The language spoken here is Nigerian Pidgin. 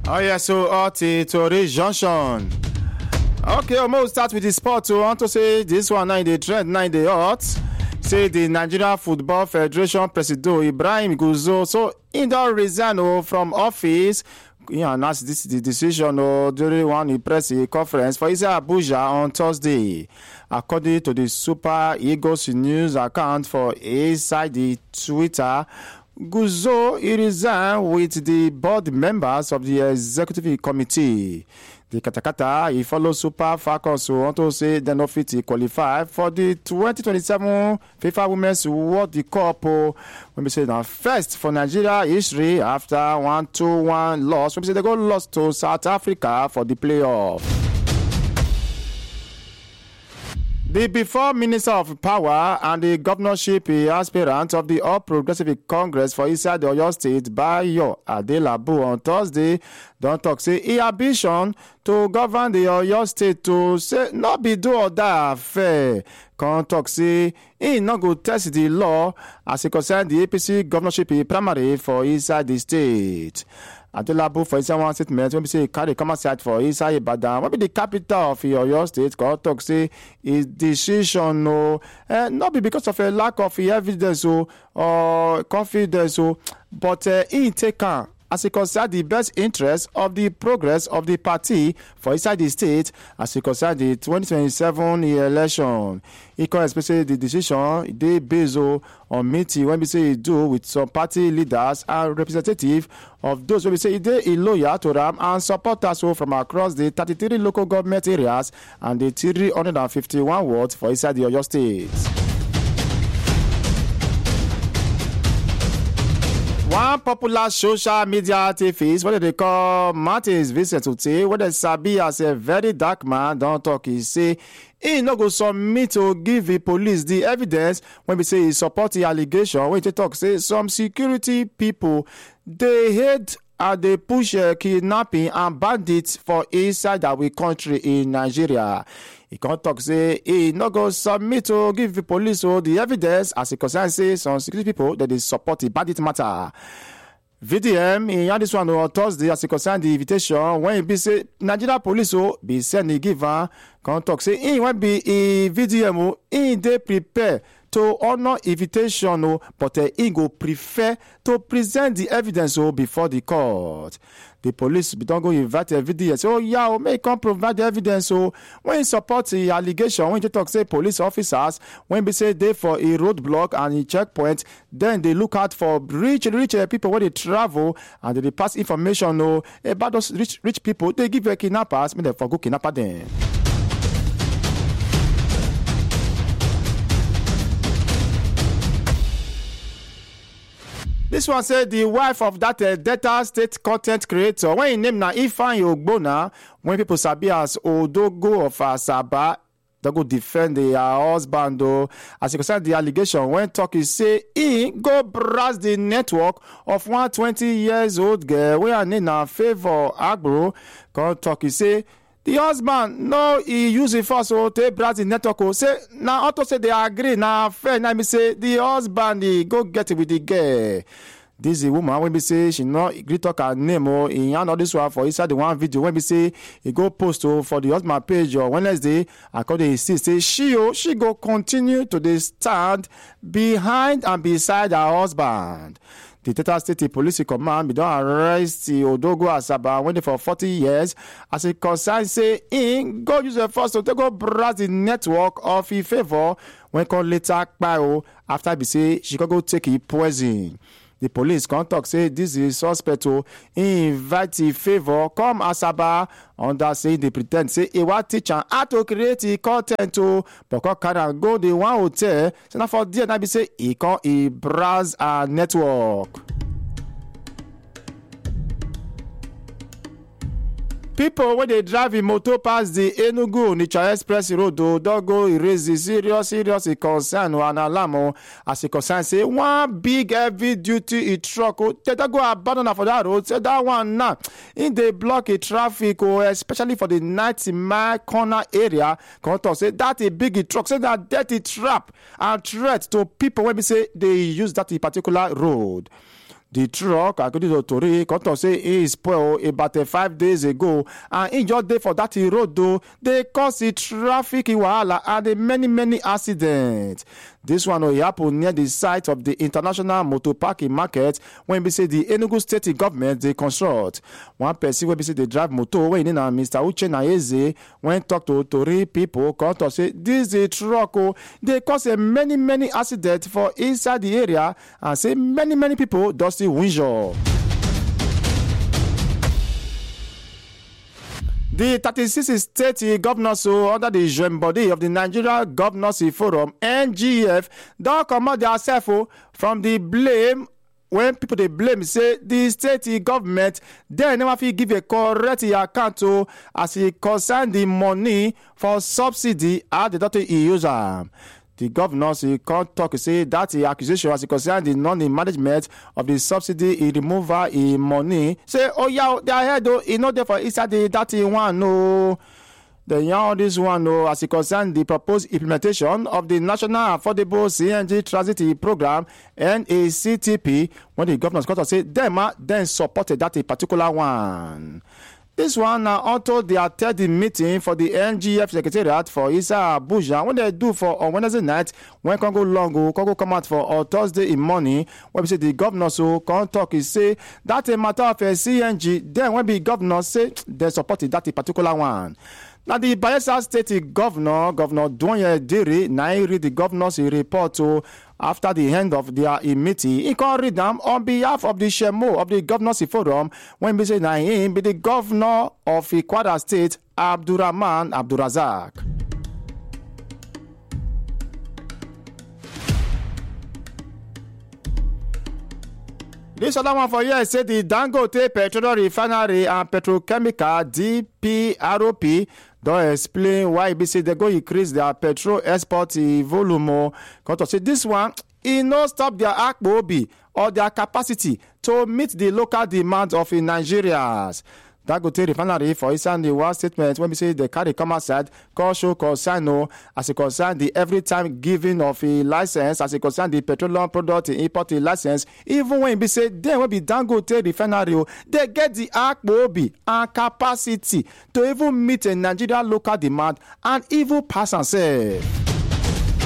Oh yeah, so Tori Junction. Okay, we'll start with the sport. So I want to say this one now in the trend, now in the hot. Say the Nigeria Football Federation President Ibrahim Gusau. So he don't resign from office. He announced this the decision during one press conference for Abuja on Thursday. According to the Super Eagles news account for inside the Twitter, Gusau he resigned with the board members of the executive committee. The Katakata he follows Super Falcons who want to say they no fit qualify for the 2027 FIFA Women's World Cup. When we say now first for Nigeria history after 1-2-1 loss. When we say they go lost to South Africa for the playoff. The before Minister of Power and the governorship aspirant of the All Progressive Congress for inside the Oyo State, Bayo Adelabu, on Thursday, don't talk say he ambition to govern the Oyo State to say not be do or die affair. Can't talk say he not go test the law as it concern the APC governorship primary for inside the state. Adelabu for inside one statement when we say carry come outside for inside Ibadan, what be the capital of Oyo State? God talk say his decision not be because of a lack of evidence or confidence but he take on as it concerns the best interest of the progress of the party for inside the state as it concerns the 2027 election. He can especially the decision they based on meeting when we say he do with some party leaders and representatives of those when we say they are loyal to them and supporters from across the 33 local government areas and the 351 wards for inside the Oyo State. One popular social media activist, what they call Martins Vincent Uti, what they sabi as a very dark man, don't talk, he say, he no go submit to give the police the evidence when we say he support the allegation, when they talk, say some security people, they hate and they push kidnapping and bandits for inside our country in Nigeria. He can't talk say he not go submit to give the police the evidence as it concerns say some security people that they support the bandit matter. VDM he had this one on Thursday as it concerns the invitation when he be say Nigeria police be send the giver. Can't talk say he won't be a VDM he they prepare to honor invitation but he go prefer to present the evidence before the court. The police don't go invite evidence. So yeah, may come provide the evidence. So when you support the allegation, when you talk say police officers, when we say they for a roadblock and a checkpoint, then they look out for rich people when they travel and they pass information about those rich people. They give a kidnappers, may they for go kidnapper them. This one said the wife of that Delta State content creator, when he name na Ifeanyi Ogbonna, when people sabi as Odogo of Asaba, they go defend their husband as you concern the allegation when talking say he go browse the network of one 20-year-old girl where her name na Favor Agbo. Come talk, he say the husband no he use it first to browse the network say now auto say they agree now fair now me say the husband he go get it with the girl. This is a woman when we say she not agree talk her name in hand all this one for inside the one video when we say he go post for the husband page on Wednesday according to say she go continue to the stand behind and beside her husband. The Delta State Police Command be don arrest Odogo Asaba when they for 40 years as a concern say he go use the first to go browse the network of his favor when come later kpai after be say she go take a poison. The police contact say this is suspect he invite the favor come Asaba under say they pretend say he was teacher how to create the content but come carry and go the one hotel so now for there now be say he come he browse our network. People when they drive in motor past the Enugu-Onitsha Express Road, don't go erase the serious concern or an alarm as a concern say one big heavy duty truck they go abandon for that road. Say that one now in they block a traffic especially for the 90-mile corner area. Contour say that a big truck say that dirty trap and threat to people when we say they use that particular road. The truck, according to Tori, Cotton say he spoiled about 5 days ago, and in just day for that road though, they cause the traffic wahala and many accidents. This one will happen near the site of the International Motor Parking Market when we say the Enugu State government they construct. One person when we say they drive motor when in Mr. Uche Naeze when talk to Tori people come to say this the truck they cause many accidents for inside the area and say many people don't see injured. The 36th state governors under the joint body of the Nigeria Governors Forum, NGF, don't come out themselves from the blame when people they blame say the state government they never fit give a correct account as it concern the money for subsidy at the doctor use am. The governors can't talk say that the accusation as it concern the non-management of the subsidy removal in money. Say, oh yeah, they are here though, not there for inside that one, no. Then all this one, no, as it concern the proposed implementation of the National Affordable CNG Transit Program, NACTP, when the governors got to say, them then supported that particular one. This one until their third meeting for the NGF Secretariat for Isa Abuja when they do for on Wednesday night when Congo Longo Congo come out for on Thursday in morning when we say the governors come talk is say that a matter of a CNG then when the governors say they supported that particular one. Now the Bayelsa State Governor Doyen Diri now read the governor's report after the end of their meeting. He can read them on behalf of the Shemo of the Governors Forum when we say now him be the governor of Kwara State Abdurrahman Abdurazak. This other one for here say the Dangote Petroleum Refinery and Petrochemical DPROP don't explain why BC they go increase their petrol export volume. Come to say this one, it no stop their akbobi or their capacity to meet the local demand of Nigerians. Dangote Refinery for inside the one statement when we say the carry come outside, call show concern as it concern the every time giving of a license, as it concern the petroleum product import license, even when we say they will be Dangote Refinery, they get the akbobi and capacity to even meet a Nigeria local demand and even pass and save.